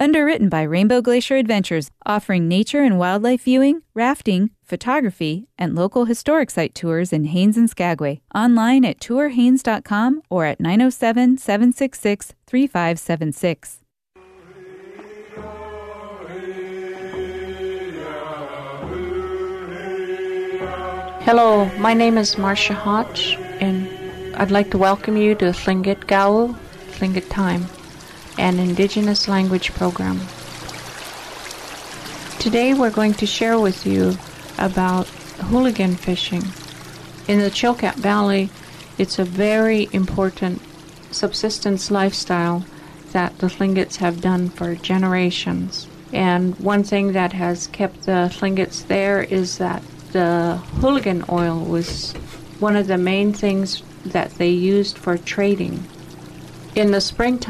Underwritten by Rainbow Glacier Adventures, offering nature and wildlife viewing, rafting, photography, and local historic site tours in Haines and Skagway. Online at tourhaines.com or at 907-766-3576. Hello, my name is Marcia Hodge, and I'd like to welcome you to Tlingit Gaul, Tlingit Time, an Indigenous language program. Today we're going to share with you about hooligan fishing. In the Chilkat Valley, it's a very important subsistence lifestyle that the Tlingits have done for generations. And one thing that has kept the Tlingits there is that the hooligan oil was one of the main things that they used for trading. In the springtime,